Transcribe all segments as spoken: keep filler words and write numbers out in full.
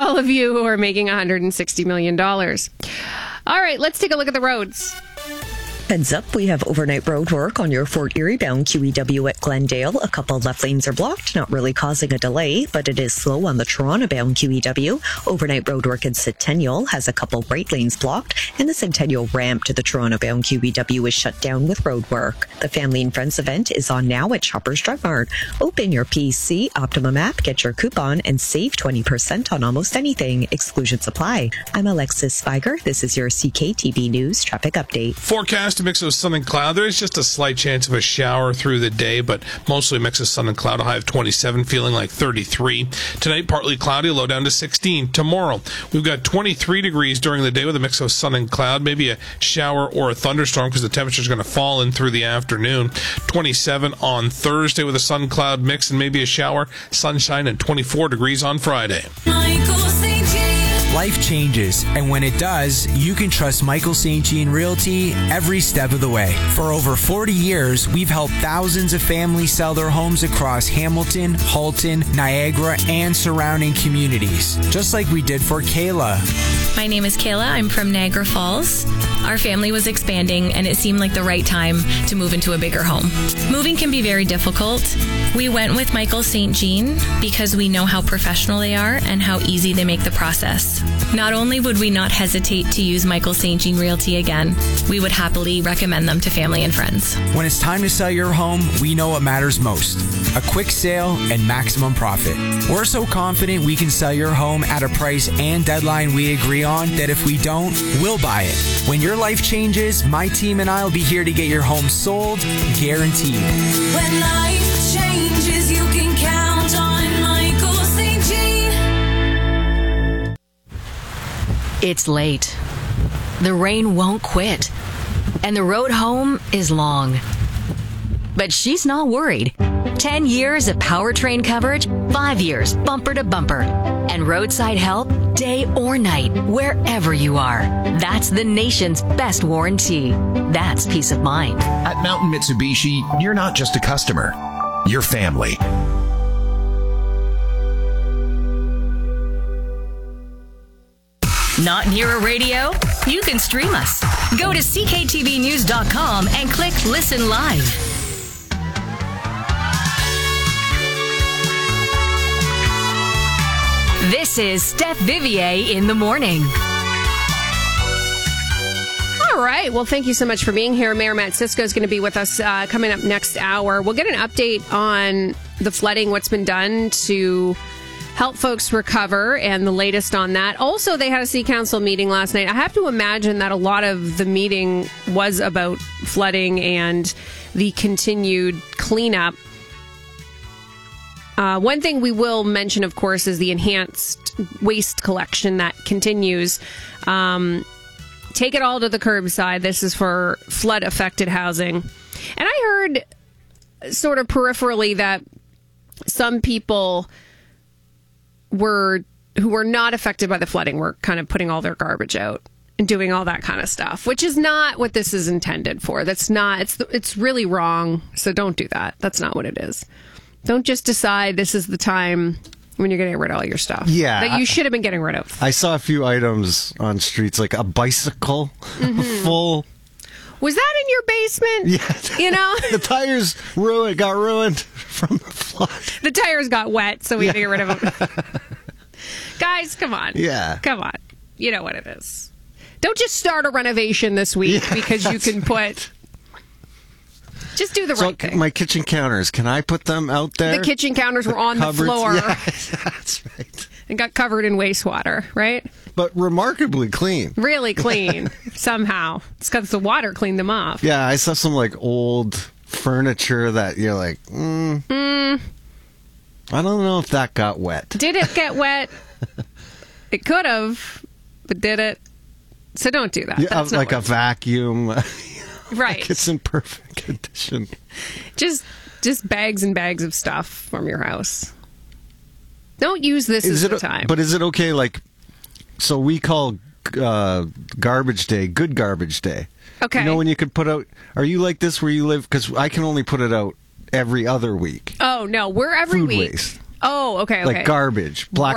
all of you who are making one hundred sixty million dollars. All right, let's take a look at the roads. Heads up, we have overnight road work on your Fort Erie bound Q E W at Glendale. A couple left lanes are blocked, not really causing a delay, but it is slow on the Toronto bound Q E W. Overnight road work in Centennial has a couple right lanes blocked, and the Centennial ramp to the Toronto bound Q E W is shut down with road work. The Family and Friends event is on now at Shoppers Drug Mart. Open your P C Optimum app, get your coupon, and save twenty percent on almost anything. Exclusions apply. I'm Alexis Spiger. This is your C K T V News traffic update. Forecast. A mix of sun and cloud. There is just a slight chance of a shower through the day, but mostly a mix of sun and cloud. A high of twenty-seven, feeling like thirty-three. Tonight, partly cloudy, low down to sixteen. Tomorrow, we've got twenty-three degrees during the day with a mix of sun and cloud, maybe a shower or a thunderstorm because the temperature is going to fall in through the afternoon. twenty-seven on Thursday with a sun cloud mix and maybe a shower. Sunshine and twenty-four degrees on Friday. Life changes, and when it does, you can trust Michael Saint Jean Realty every step of the way. For over forty years, we've helped thousands of families sell their homes across Hamilton, Halton, Niagara, and surrounding communities, just like we did for Kayla. My name is Kayla. I'm from Niagara Falls. Our family was expanding, and it seemed like the right time to move into a bigger home. Moving can be very difficult. We went with Michael Saint Jean because we know how professional they are and how easy they make the process. Not only would we not hesitate to use Michael Saint Jean Realty again, we would happily recommend them to family and friends. When it's time to sell your home, we know what matters most: a quick sale and maximum profit. We're so confident we can sell your home at a price and deadline we agree on that if we don't, we'll buy it. When your life changes, my team and I will be here to get your home sold, guaranteed. When life changes, you can count on Michael Saint Jean. It's late. The rain won't quit. And the road home is long. But she's not worried. Ten years of powertrain coverage, five years bumper to bumper. And roadside help day or night, wherever you are. That's the nation's best warranty. That's peace of mind. At Mountain Mitsubishi, you're not just a customer. You're family. Not near a radio? You can stream us. Go to C K T V news dot com and click Listen Live. This is Steph Vivier in the morning. All right. Well, thank you so much for being here. Mayor Matt Cisco is going to be with us uh, coming up next hour. We'll get an update on the flooding, what's been done to help folks recover, and the latest on that. Also, they had a city council meeting last night. I have to imagine that a lot of the meeting was about flooding and the continued cleanup. Uh, one thing we will mention, of course, is the enhanced waste collection that continues. Um, take it all to the curbside. This is for flood-affected housing. And I heard sort of peripherally that some people were who were not affected by the flooding were kind of putting all their garbage out and doing all that kind of stuff, which is not what this is intended for. That's not, it's it's really wrong. So don't do that. That's not what it is. Don't just decide this is the time when you're getting rid of all your stuff. Yeah. That you should have been getting rid of. I saw a few items on streets, like a bicycle Mm-hmm. full. Was that in your basement? Yeah. You know? The tires ruined, got ruined from the flood. The tires got wet, so we Yeah. had to get rid of them. Guys, come on. Yeah. Come on. You know what it is. Don't just start a renovation this week Yeah, because you can put... right. Just do the So right thing. my kitchen counters, can I put them out there? The kitchen counters were on Cupboards? the floor Yeah, that's right. and got covered in wastewater, right? But remarkably clean. Really clean, somehow. It's because the water cleaned them off. Yeah, I saw some like old furniture that you're like, mm, Mm, I don't know if that got wet. did it get wet? It could have, but did it? So don't do that. Yeah, That's not like a what- vacuum. Right. Like it's in perfect condition. Just just bags and bags of stuff from your house. Don't use this Is as it, the time. But is it okay? Like, so we call uh, garbage day good garbage day. Okay. You know when you could put out? Are you like this where you live? Because I can only put it out every other week. Oh no, we're every Food week. waste. Oh, okay, okay. Like garbage, black Right.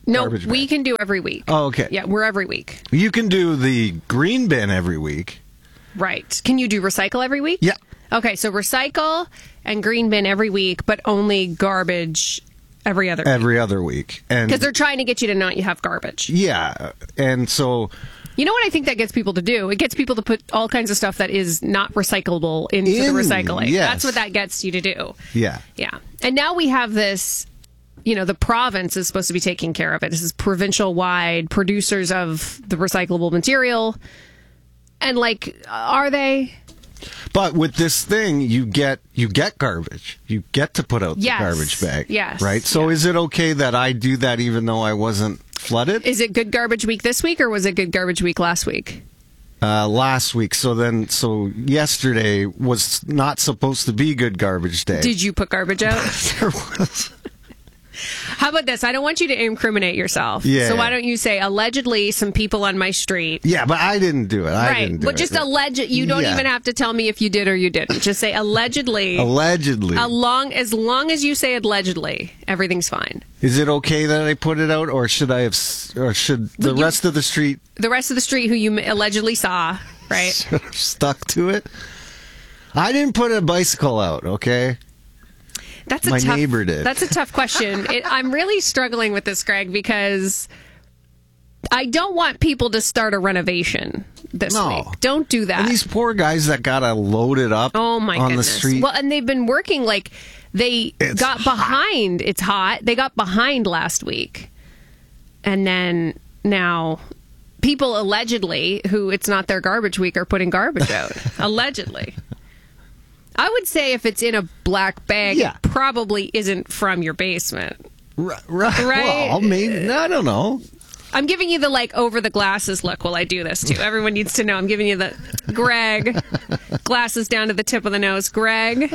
No, garbage bag? we can do every week. Oh, okay. Yeah, we're every week. You can do the green bin every week. Right. Can you do recycle every week? Yeah. Okay, so recycle and green bin every week, but only garbage every other week. Every other week. And Because they're trying to get you to not have garbage. yeah, and so You know what I think that gets people to do? It gets people to put all kinds of stuff that is not recyclable into In, the recycling. yes. That's what that gets you to do. yeah. Yeah. And now we have this, you know, the province is supposed to be taking care of it. This is provincial wide producers of the recyclable material. And like, are they? But with this thing, you get you get garbage. You get to put out Yes. the garbage bag. Yes. Right? So Yeah. is it okay that I do that even though I wasn't flooded? Is it good garbage week this week or was it good garbage week last week? Uh, last week. So then, so yesterday was not supposed to be good garbage day. Did you put garbage out? There was. How about this? I don't want you to incriminate yourself. Yeah. So why don't you say allegedly some people on my street? Yeah, but I didn't do it. I right. didn't do But it. just alleged. You don't Yeah. even have to tell me if you did or you didn't. Just say allegedly. Allegedly. Along as long as you say allegedly, everything's fine. Is it okay that I put it out, or should I have, s- or should the Well, you- rest of the street The rest of the street who you allegedly saw, right? stuck to it? I didn't put a bicycle out, okay? That's a My tough, neighbor did. That's a tough question. It, I'm really struggling with this, Greg, because I don't want people to start a renovation this No. week. Don't do that. And these poor guys that gotta load it up Oh my on goodness. the street. Well, and they've been working like they It's got behind. It's hot. They got behind last week. And then now people allegedly who it's not their garbage week are putting garbage out. Allegedly. I would say if it's in a black bag, Yeah. it probably isn't from your basement. right, right. Right? Well, maybe, I don't know. I'm giving you the like over the glasses look while I do this too. Everyone needs to know I'm giving you the Greg glasses down to the tip of the nose. Greg.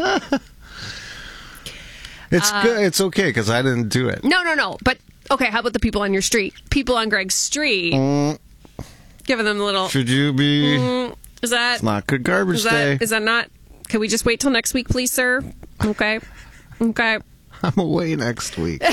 It's Uh, good. It's okay because I didn't do it. No, no, no. But okay, how about the people on your street? People on Greg's street. Giving them a little. Should you be? Mm, is that It's not good garbage is day. that is that not? Can we just wait till next week, please, sir? Okay. Okay. I'm away next week.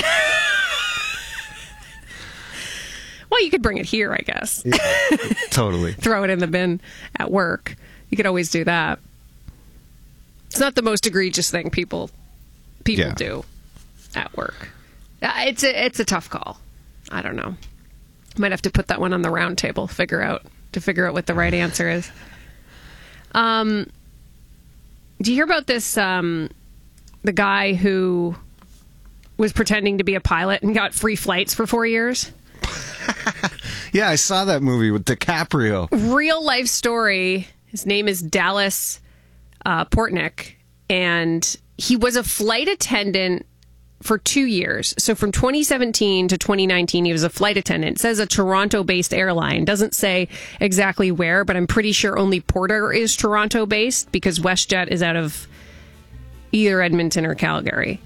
Well, you could bring it here, I guess. Totally. Throw it in the bin at work. You could always do that. It's not the most egregious thing people people Yeah. do at work. Uh, It's a it's a tough call. I don't know. Might have to put that one on the round table. Figure out to figure out what the right answer is. Um, do you hear about this? Um, the guy who was pretending to be a pilot and got free flights for four years. Yeah, I saw that movie with DiCaprio. Real life story. His name is Dallas uh, Portnick, and he was a flight attendant for two years. So from twenty seventeen to twenty nineteen, he was a flight attendant. It says a Toronto-based airline. Doesn't say exactly where, but I'm pretty sure only Porter is Toronto-based because WestJet is out of either Edmonton or Calgary.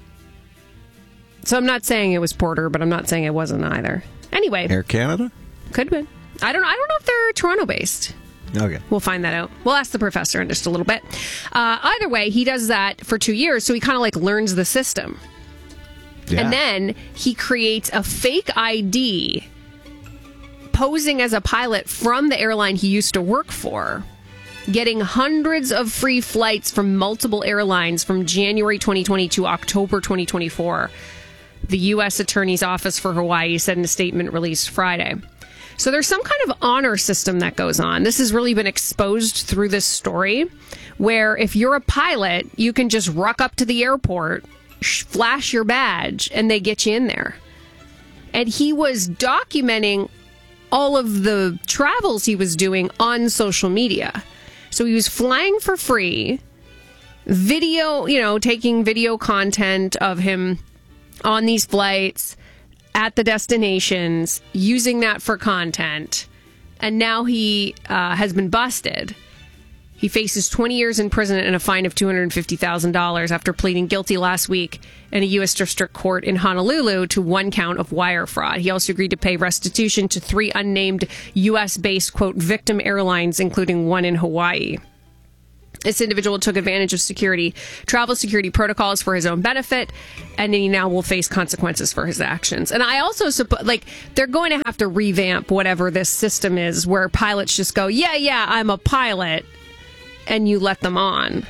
So I'm not saying it was Porter, but I'm not saying it wasn't either. Anyway, Air Canada? could have been. I don't. I don't know if they're Toronto-based. Okay. We'll find that out. We'll ask the professor in just a little bit. Uh, either way, he does that for two years, so he kind of like learns the system. Yeah. And then he creates a fake I D posing as a pilot from the airline he used to work for, getting hundreds of free flights from multiple airlines from January twenty twenty to October twenty twenty-four. The U S Attorney's Office for Hawaii said in a statement released Friday. So there's some kind of honor system that goes on. This has really been exposed through this story, where if you're a pilot, you can just ruck up to the airport, sh- flash your badge, and they get you in there. And he was documenting all of the travels he was doing on social media. So he was flying for free, video, you know, taking video content of him on these flights at the destinations, using that for content. And now he uh, has been busted. He faces twenty years in prison and a fine of two hundred fifty thousand dollars after pleading guilty last week in a U S District Court in Honolulu to one count of wire fraud. He also agreed to pay restitution to three unnamed U S-based, quote, victim airlines, including one in Hawaii. This individual took advantage of security, travel security protocols for his own benefit, and he now will face consequences for his actions. And I also suppose, like, they're going to have to revamp whatever this system is where pilots just go, yeah, yeah, I'm a pilot, and you let them on.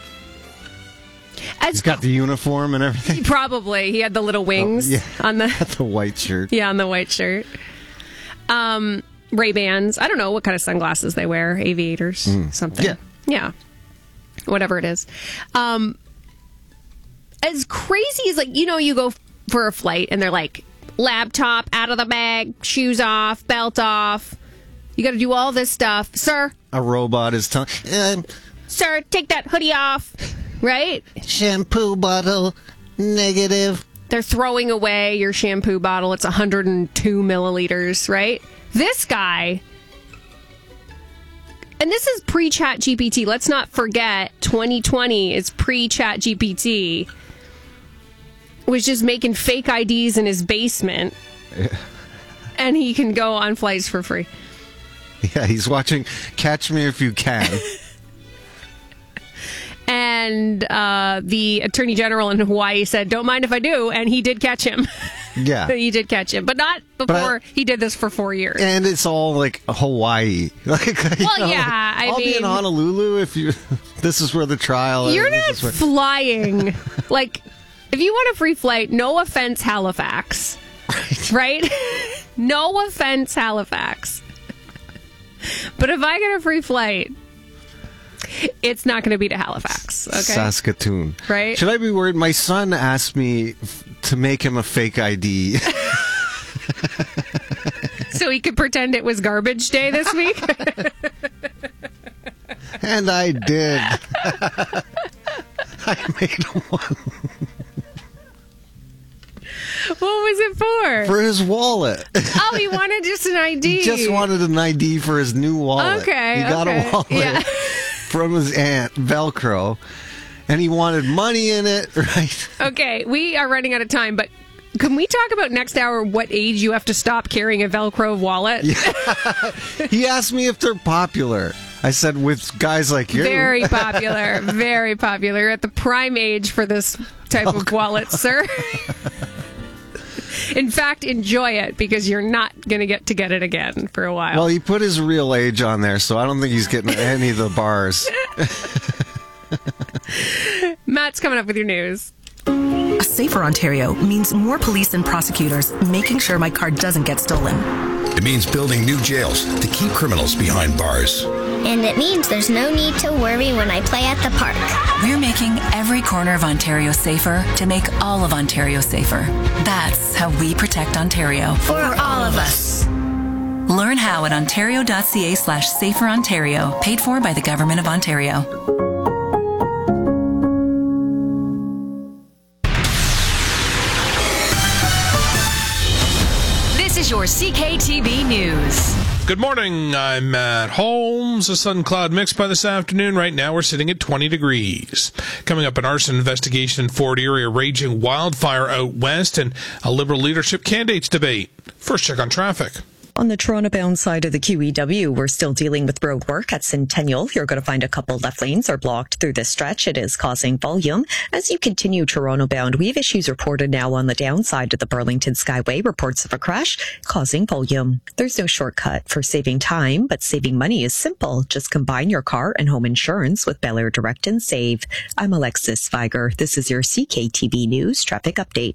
As He's got the uniform and everything. Probably. He had the little wings oh, yeah. on the... the white shirt. Yeah, on the white shirt. Um, Ray-Bans. I don't know what kind of sunglasses they wear. Aviators. Mm. Something. Yeah. Yeah. Whatever it is. Um, as crazy as, like, you know, you go for a flight and they're like, laptop out of the bag, shoes off, belt off. You got to do all this stuff. Sir. A robot is telling, uh, sir, take that hoodie off. Right? Shampoo bottle, negative. They're throwing away your shampoo bottle. It's one hundred two milliliters, right? This guy... And this is pre-Chat G P T. Let's not forget, twenty twenty is pre-Chat G P T. Was just making fake I Ds in his basement. Yeah. And he can go on flights for free. Yeah, he's watching Catch Me If You Can. And uh, the Attorney General in Hawaii said, don't mind if I do. And he did catch him. Yeah. He did catch him. But not before but I, he did this for four years. And it's all like Hawaii. Like, well, know, yeah. I I'll mean, be in Honolulu if you. This is where the trial is. You're not where... flying. Like, if you want a free flight, no offense, Halifax. Right? Right? No offense, Halifax. But if I get a free flight, it's not going to be to Halifax. Okay? Saskatoon. Right? Should I be worried? My son asked me f- to make him a fake I D. So he could pretend it was garbage day this week? And I did. I made him one. What was it for? For his wallet. Oh, he wanted just an I D. He just wanted an I D for his new wallet. Okay. He got okay. a wallet yeah. from his aunt, Velcro, and he wanted money in it, right? Okay, we are running out of time, but can we talk about next hour what age you have to stop carrying a Velcro wallet? Yeah. He asked me if they're popular. I said, with guys like you. Very popular. Very popular. You're at the prime age for this type of wallet, sir. In fact, enjoy it because you're not going to get to get it again for a while. Well, he put his real age on there, so I don't think he's getting any of the bars. Matt's coming up with your news. A safer Ontario means more police and prosecutors making sure my car doesn't get stolen. It means building new jails to keep criminals behind bars. And it means there's no need to worry when I play at the park. We're making every corner of Ontario safer to make all of Ontario safer. That's how we protect Ontario. For all of us. Learn how at ontario.ca slash safer Ontario, paid for by the Government of Ontario. This is your C K T V News. Good morning, I'm Matt Holmes. A sun cloud mix by this afternoon. Right now we're sitting at twenty degrees. Coming up, an arson investigation in Fort Erie, a raging wildfire out west, and a Liberal leadership candidates debate. First check on traffic. On the Toronto-bound side of the Q E W, we're still dealing with road work at Centennial. You're going to find a couple left lanes are blocked through this stretch. It is causing volume. As you continue Toronto-bound, we have issues reported now on the downside of the Burlington Skyway. Reports of a crash causing volume. There's no shortcut for saving time, but saving money is simple. Just combine your car and home insurance with Bel Air Direct and Save. I'm Alexis Viger. This is your C K T V News Traffic Update.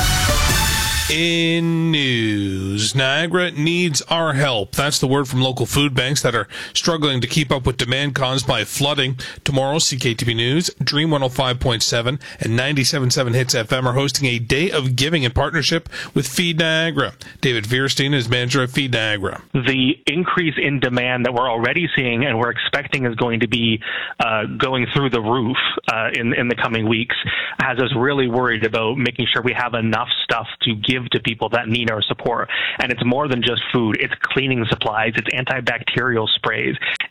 In news, Niagara needs our help. That's the word from local food banks that are struggling to keep up with demand caused by flooding. Tomorrow, C K T V News, Dream one oh five point seven, and ninety-seven point seven Hits F M are hosting a Day of Giving in partnership with Feed Niagara. David Vierstein is manager of Feed Niagara. The increase in demand that we're already seeing and we're expecting is going to be uh, going through the roof uh, in, in the coming weeks has us really worried about making sure we have enough stuff to give to people that need our support. And it's more than just food. It's cleaning supplies. It's antibacterial sprays.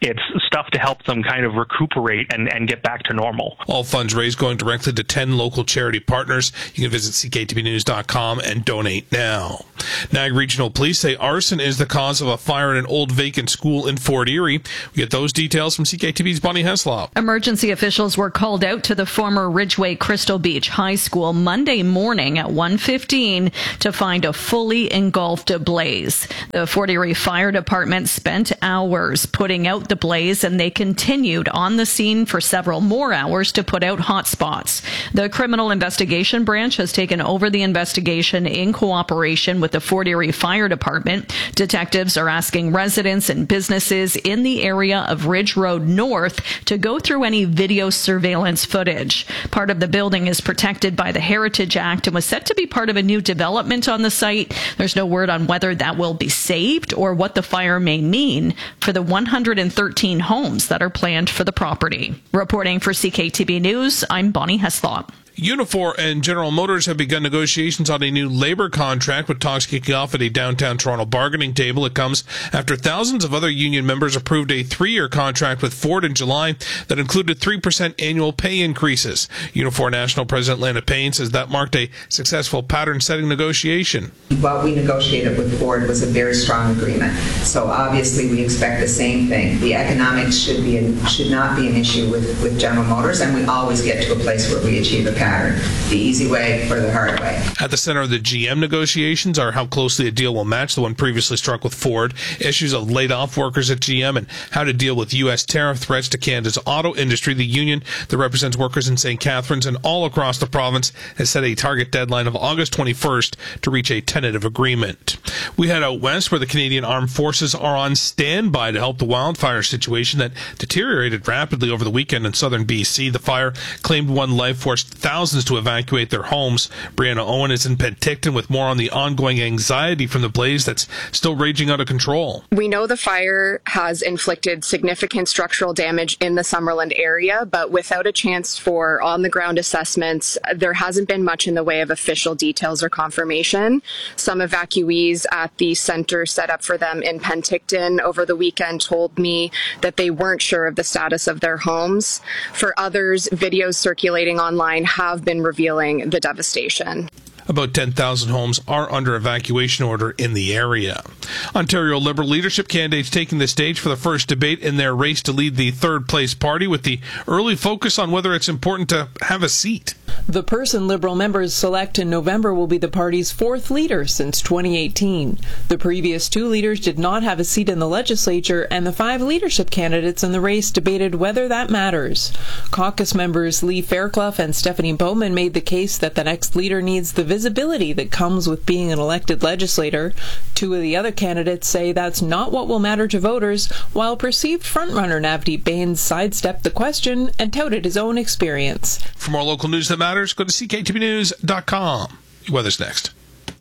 It's stuff to help them kind of recuperate and, and get back to normal. All funds raised going directly to ten local charity partners. You can visit C K T B news dot com and donate now. Niagara Regional Police say arson is the cause of a fire in an old vacant school in Fort Erie. We get those details from C K T V's Bonnie Heslop. Emergency officials were called out to the former Ridgeway Crystal Beach High School Monday morning at one fifteen to find a fully engulfed blaze. The Fort Erie Fire Department spent hours putting out the blaze, and they continued on the scene for several more hours to put out hot spots. The Criminal Investigation Branch has taken over the investigation in cooperation with the Fort Erie Fire Department. Detectives are asking residents and businesses in the area of Ridge Road North to go through any video surveillance footage. Part of the building is protected by the Heritage Act and was set to be part of a new development on the site. There's no word on whether that will be saved or what the fire may mean for the one hundred thirteen homes that are planned for the property. Reporting for C K T B News, I'm Bonnie Heslop. Unifor and General Motors have begun negotiations on a new labor contract, with talks kicking off at a downtown Toronto bargaining table. It comes after thousands of other union members approved a three-year contract with Ford in July that included three percent annual pay increases. Unifor National President Lana Payne says that marked a successful pattern-setting negotiation. What we negotiated with Ford was a very strong agreement. So obviously we expect the same thing. The economics should be a, should not be an issue with, with General Motors, and we always get to a place where we achieve a pattern. The easy way or the hard way. At the center of the G M negotiations are how closely a deal will match the one previously struck with Ford, issues of laid-off workers at G M, and how to deal with U S tariff threats to Canada's auto industry. The union that represents workers in Saint Catharines and all across the province has set a target deadline of August twenty-first to reach a tentative agreement. We head out west, where the Canadian Armed Forces are on standby to help the wildfire situation that deteriorated rapidly over the weekend in southern B C. The fire claimed one life, forced thousands to evacuate their homes. Brianna Owen is in Penticton with more on the ongoing anxiety from the blaze that's still raging out of control. We know the fire has inflicted significant structural damage in the Summerland area, but without a chance for on-the-ground assessments, there hasn't been much in the way of official details or confirmation. Some evacuees at the center set up for them in Penticton over the weekend told me that they weren't sure of the status of their homes. For others, videos circulating online have been revealing the devastation. About ten thousand homes are under evacuation order in the area. Ontario Liberal leadership candidates taking the stage for the first debate in their race to lead the third-place party, with the early focus on whether it's important to have a seat. The person Liberal members select in November will be the party's fourth leader since twenty eighteen. The previous two leaders did not have a seat in the legislature, and the five leadership candidates in the race debated whether that matters. Caucus members Lee Fairclough and Stephanie Bowman made the case that the next leader needs the visibility that comes with being an elected legislator. Two of the other candidates say that's not what will matter to voters, while perceived frontrunner Navdeep Bains sidestepped the question and touted his own experience. For more local news that matters, go to C K T B news dot com. Weather's next.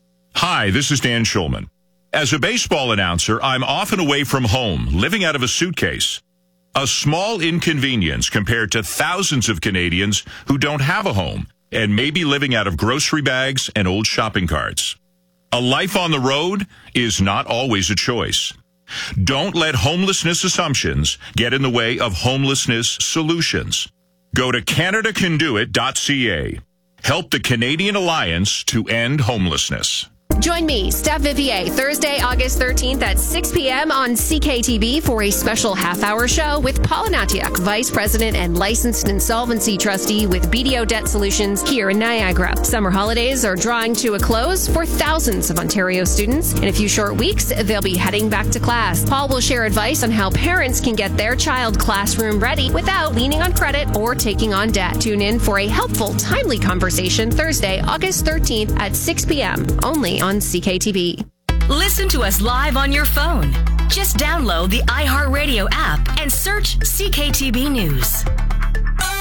Hi, this is Dan Schulman. As a baseball announcer, I'm often away from home, living out of a suitcase. A small inconvenience compared to thousands of Canadians who don't have a home and may be living out of grocery bags and old shopping carts. A life on the road is not always a choice. Don't let homelessness assumptions get in the way of homelessness solutions. Go to Canada Can Do It dot C A. Help the Canadian Alliance to End Homelessness. Join me, Steph Vivier, Thursday, August thirteenth at six p.m. on C K T B for a special half-hour show with Paula Natiak, Vice President and Licensed Insolvency Trustee with B D O Debt Solutions here in Niagara. Summer holidays are drawing to a close for thousands of Ontario students. In a few short weeks, they'll be heading back to class. Paul will share advice on how parents can get their child classroom ready without leaning on credit or taking on debt. Tune in for a helpful, timely conversation Thursday, August thirteenth at six p.m. only on on C K T B. Listen to us live on your phone. Just download the iHeartRadio app and search C K T B News.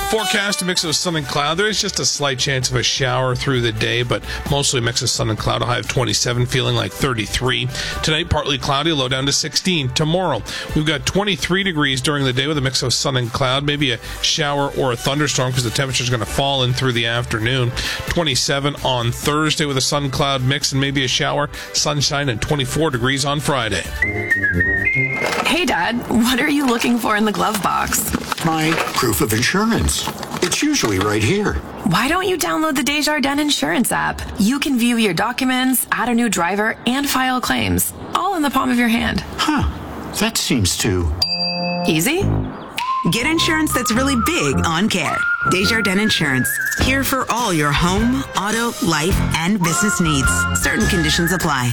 Forecast, a mix of sun and cloud. There is just a slight chance of a shower through the day, but mostly a mix of sun and cloud. A high of twenty-seven, feeling like thirty-three. Tonight, partly cloudy, low down to sixteen. Tomorrow, we've got twenty-three degrees during the day with a mix of sun and cloud. Maybe a shower or a thunderstorm because the temperature is going to fall in through the afternoon. twenty-seven on Thursday with a sun-cloud mix and maybe a shower. Sunshine and twenty-four degrees on Friday. Hey, Dad, what are you looking for in the glove box? My proof of insurance. It's usually right here. Why don't you download the Desjardins Insurance app? You can view your documents, add a new driver, and file claims, all in the palm of your hand. Huh. That seems too easy. Get insurance that's really big on care. Desjardins Insurance. Here for all your home, auto, life, and business needs. Certain conditions apply.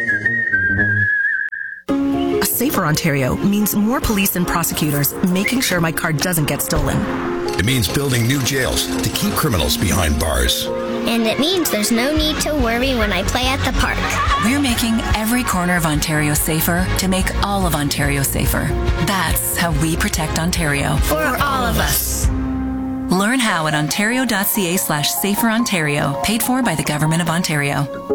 A safer Ontario means more police and prosecutors making sure my car doesn't get stolen. It means building new jails to keep criminals behind bars. And it means there's no need to worry when I play at the park. We're making every corner of Ontario safer to make all of Ontario safer. That's how we protect Ontario. For all of us. Learn how at ontario.ca slash safer Ontario, paid for by the Government of Ontario.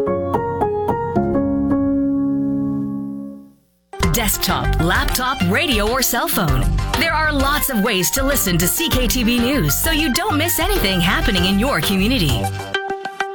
Desktop, laptop, radio, or cell phone. There are lots of ways to listen to C K T V News so you don't miss anything happening in your community.